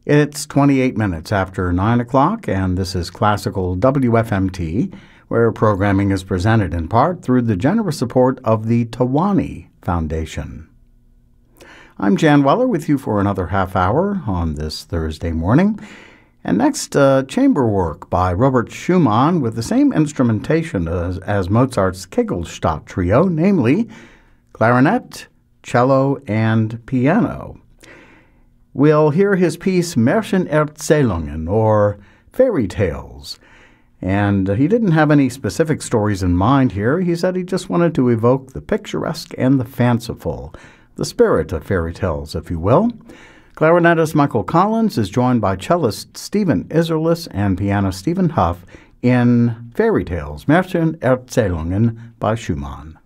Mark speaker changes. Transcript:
Speaker 1: It's 28 minutes after 9 o'clock, and this is Classical WFMT, where programming is presented in part through the generous support of the Tawani Foundation. I'm Jan Weller with you for another half hour on this Thursday morning. And next, chamber work by Robert Schumann with the same instrumentation as Mozart's Kegelstadt Trio, namely clarinet, cello, and piano. We'll hear his piece Märchenerzählungen, or Fairy Tales. And he didn't have any specific stories in mind here. He said he just wanted to evoke the picturesque and the fanciful, the spirit of fairy tales, if you will. Clarinetist Michael Collins is joined by cellist Stephen Isserlis and pianist Stephen Huff in Fairy Tales, Märchenerzählungen by Schumann.